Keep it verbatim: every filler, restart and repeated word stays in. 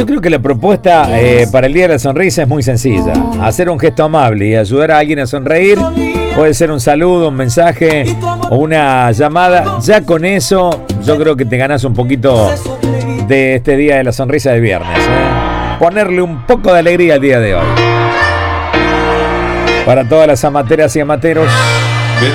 Yo creo que la propuesta eh, para el Día de la Sonrisa es muy sencilla. Hacer un gesto amable y ayudar a alguien a sonreír. Puede ser un saludo, un mensaje o una llamada. Ya con eso yo creo que te ganas un poquito de este Día de la Sonrisa de viernes, ¿eh? Ponerle un poco de alegría al día de hoy. Para todas las amateras y amateros,